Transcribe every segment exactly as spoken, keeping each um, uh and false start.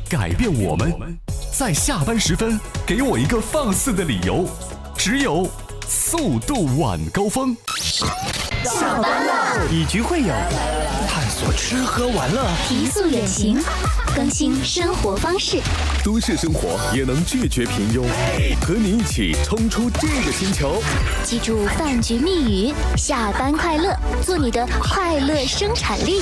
改变我们，在下班时分给我一个放肆的理由。只有速度晚高峰。 下班了， 以局会友，探索吃喝玩乐， 提速远行，更新生活方式。 都市生活也能拒绝平庸，和你一起冲出这个星球。 记住饭局密语：下班快乐，做你的快乐生产力。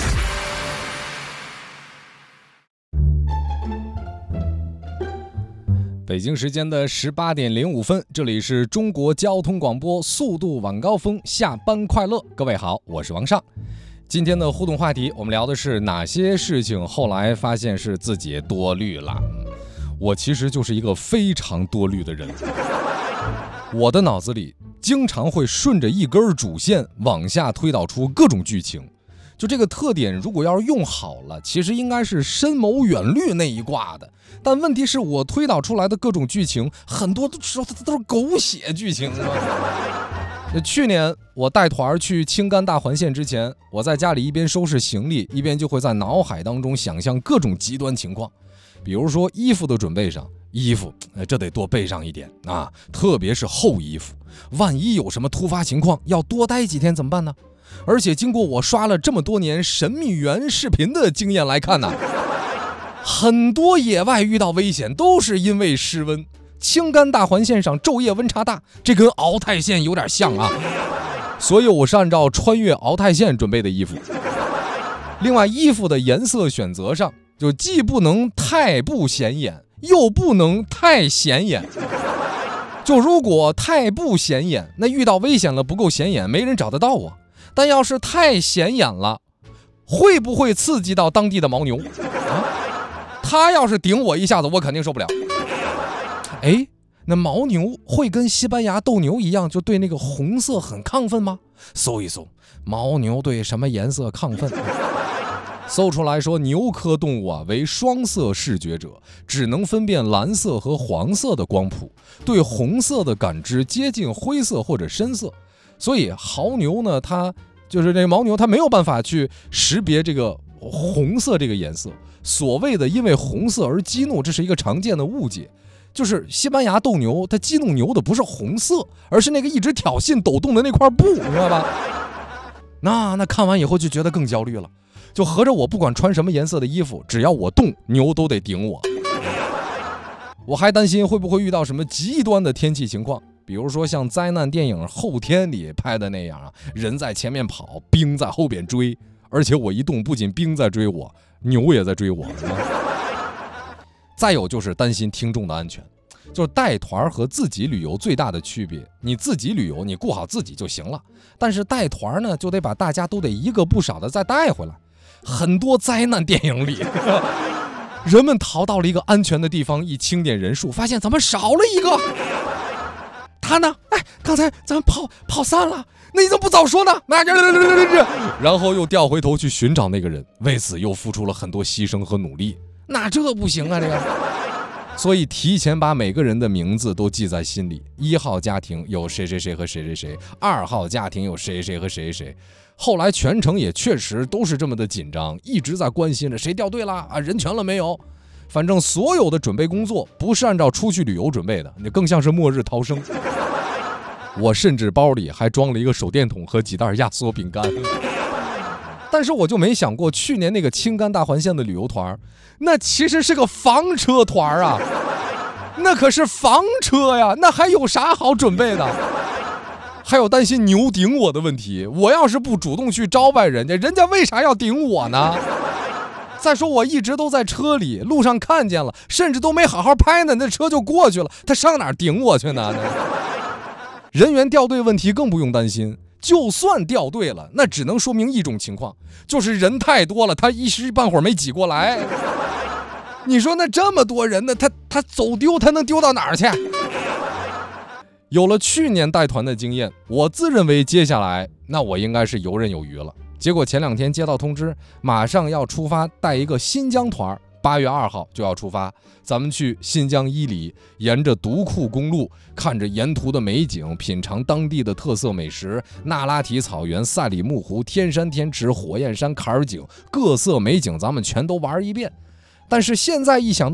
北京时间的十八点零五分，这里是中国交通广播速度晚高峰，下班快乐。各位好，我是王尚。今天的互动话题，我们聊的是哪些事情后来发现是自己多虑了。我其实就是一个非常多虑的人，我的脑子里经常会顺着一根主线往下推导出各种剧情。就这个特点，如果要是用好了，其实应该是深谋远虑那一挂的。但问题是我推导出来的各种剧情，很多时候它都是狗血剧情。去年我带团去青甘大环线之前，我在家里一边收拾行李，一边就会在脑海当中想象各种极端情况。比如说衣服的准备上，衣服这得多备上一点啊，特别是厚衣服，万一有什么突发情况要多待几天怎么办呢？而且经过我刷了这么多年神秘园视频的经验来看呢，很多野外遇到危险都是因为失温。青甘大环线上昼夜温差大，这跟鳌泰线有点像啊，所以我是按照穿越鳌泰线准备的衣服。另外，衣服的颜色选择上，就既不能太不显眼，又不能太显眼。就如果太不显眼，那遇到危险了不够显眼，没人找得到我。但要是太显眼了，会不会刺激到当地的牦牛啊？他要是顶我一下子，我肯定受不了。哎，那牦牛会跟西班牙斗牛一样，就对那个红色很亢奋吗？搜一搜，牦牛对什么颜色亢奋？搜出来说，牛科动物啊为双色视觉者，只能分辨蓝色和黄色的光谱，对红色的感知接近灰色或者深色。所以牦牛呢，它就是这个牦牛，它没有办法去识别这个红色这个颜色。所谓的因为红色而激怒，这是一个常见的误解。就是西班牙斗牛，它激怒牛的不是红色，而是那个一直挑衅抖动的那块布，明白吧？那那看完以后就觉得更焦虑了，就合着我不管穿什么颜色的衣服，只要我动，牛都得顶我。我还担心会不会遇到什么极端的天气情况，比如说像灾难电影《后天》里拍的那样啊，人在前面跑，兵在后边追，而且我一动，不仅兵在追我，牛也在追我。再有就是担心听众的安全，就是带团和自己旅游最大的区别，你自己旅游你顾好自己就行了，但是带团呢就得把大家都得一个不少的再带回来。很多灾难电影里人们逃到了一个安全的地方，一清点人数发现怎么少了一个，他呢？哎，刚才咱们跑跑散了，那你怎么不早说呢？然后又调回头去寻找那个人，为此又付出了很多牺牲和努力，那这不行啊，这个。所以提前把每个人的名字都记在心里，一号家庭有谁谁谁和谁谁谁，二号家庭有谁谁和谁谁。后来全程也确实都是这么的紧张，一直在关心着谁掉队了啊，人全了没有。反正所有的准备工作不是按照出去旅游准备的，你更像是末日逃生。我甚至包里还装了一个手电筒和几袋压缩饼干。但是我就没想过，去年那个青甘大环线的旅游团，那其实是个房车团啊，那可是房车呀，那还有啥好准备的？还有担心牛顶我的问题，我要是不主动去招拜人家，人家为啥要顶我呢？再说我一直都在车里，路上看见了，甚至都没好好拍呢，那车就过去了，他上哪儿顶我去呢？人员调队问题更不用担心，就算调队了，那只能说明一种情况，就是人太多了，他一时半会儿没挤过来。你说那这么多人呢，他他走丢，他能丢到哪儿去？有了去年带团的经验，我自认为接下来那我应该是游刃有余了。结果前两天接到通知，马上要出发带一个新疆团，八月二号就要出发，咱们去新疆伊犁，沿着独库公路，看着沿途的美景，品尝当地的特色美食，那拉提草原、赛里木湖、天山天池、火焰山、坎儿井，各色美景咱们全都玩一遍。但是现在一想